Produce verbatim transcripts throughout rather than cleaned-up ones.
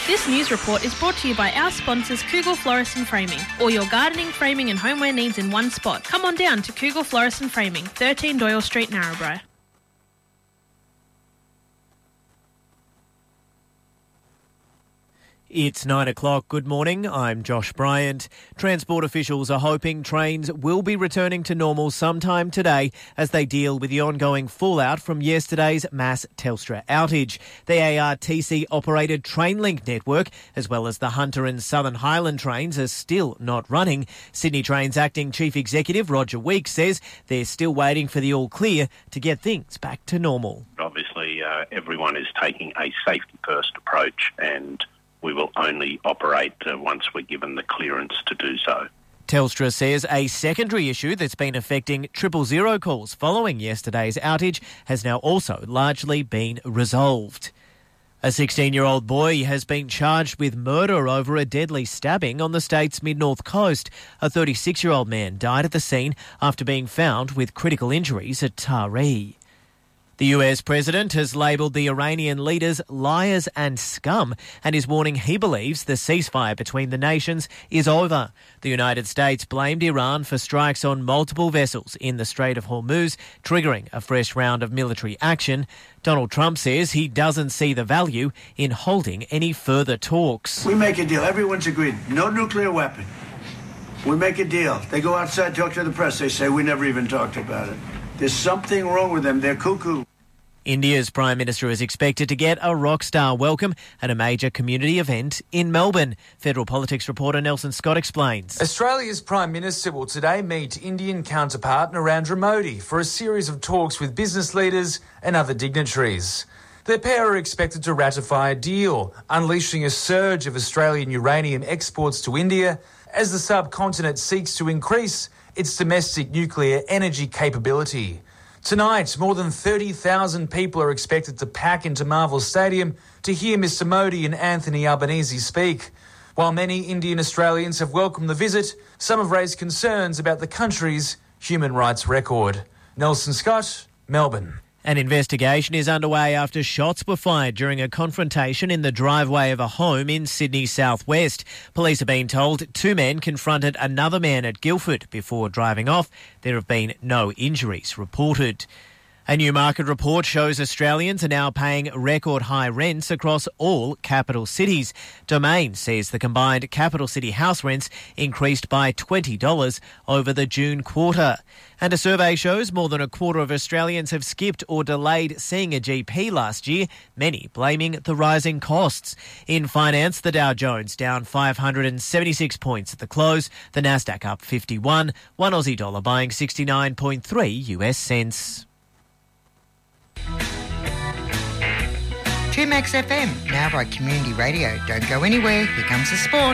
This news report is brought to you by our sponsors Kugel Florist and Framing. All your gardening, framing and homeware needs in one spot. Come on down to Kugel Florist and Framing, thirteen Doyle Street, Narrabri. It's nine o'clock. Good morning. I'm Josh Bryant. Transport officials are hoping trains will be returning to normal sometime today as they deal with the ongoing fallout from yesterday's mass Telstra outage. The A R T C-operated Trainlink network, as well as the Hunter and Southern Highland trains, are still not running. Sydney Trains Acting Chief Executive Roger Weeks says they're still waiting for the all-clear to get things back to normal. Obviously, uh, everyone is taking a safety-first approach, and we will only operate uh, once we're given the clearance to do so. Telstra says a secondary issue that's been affecting triple zero calls following yesterday's outage has now also largely been resolved. A sixteen-year-old boy has been charged with murder over a deadly stabbing on the state's mid-north coast. A thirty-six-year-old man died at the scene after being found with critical injuries at Taree. The U S president has labelled the Iranian leaders liars and scum and is warning he believes the ceasefire between the nations is over. The United States blamed Iran for strikes on multiple vessels in the Strait of Hormuz, triggering a fresh round of military action. Donald Trump says he doesn't see the value in holding any further talks. We make a deal. Everyone's agreed. No nuclear weapon. We make a deal. They go outside, talk to the press. They say we never even talked about it. There's something wrong with them. They're cuckoo. India's Prime Minister is expected to get a rock star welcome at a major community event in Melbourne. Federal Politics reporter Nelson Scott explains. Australia's Prime Minister will today meet Indian counterpart Narendra Modi for a series of talks with business leaders and other dignitaries. The pair are expected to ratify a deal, unleashing a surge of Australian uranium exports to India as the subcontinent seeks to increase its domestic nuclear energy capability. Tonight, more than thirty thousand people are expected to pack into Marvel Stadium to hear Mister Modi and Anthony Albanese speak. While many Indian Australians have welcomed the visit, some have raised concerns about the country's human rights record. Nelson Scott, Melbourne. An investigation is underway after shots were fired during a confrontation in the driveway of a home in Sydney's southwest. Police have been told two men confronted another man at Guildford before driving off. There have been no injuries reported. A new market report shows Australians are now paying record high rents across all capital cities. Domain says the combined capital city house rents increased by twenty dollars over the June quarter. And a survey shows more than a quarter of Australians have skipped or delayed seeing a G P last year, many blaming the rising costs. In finance, the Dow Jones down five hundred seventy-six points at the close, the Nasdaq up fifty-one, one Aussie dollar buying sixty-nine point three U S cents. two Max F M, now by Community Radio. Don't go anywhere, here comes the sport.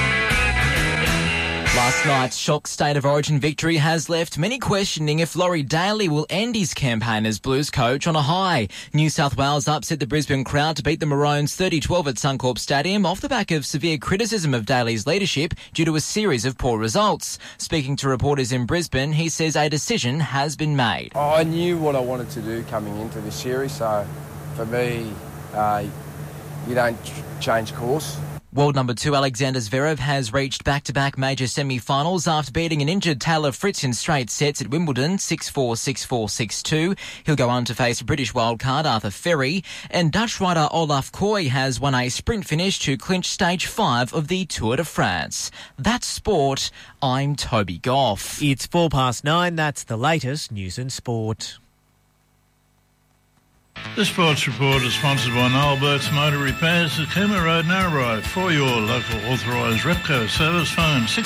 Last night's shock State of Origin victory has left many questioning if Laurie Daly will end his campaign as Blues coach on a high. New South Wales upset the Brisbane crowd to beat the Maroons thirty twelve at Suncorp Stadium off the back of severe criticism of Daly's leadership due to a series of poor results. Speaking to reporters in Brisbane, he says a decision has been made. Oh, I knew what I wanted to do coming into this series, so for me, uh, you don't change course. World number two Alexander Zverev has reached back-to-back major semi-finals after beating an injured Taylor Fritz in straight sets at Wimbledon, six four, six four, six two. He'll go on to face British wildcard Arthur Ferry. And Dutch rider Olaf Koy has won a sprint finish to clinch stage five of the Tour de France. That's sport. I'm Toby Goff. It's four past nine. That's the latest news and sport. The Sports Report is sponsored by Noel Burt's Motor Repairs at Cooma Road, Narrabri. For your local authorised Repco service, phone six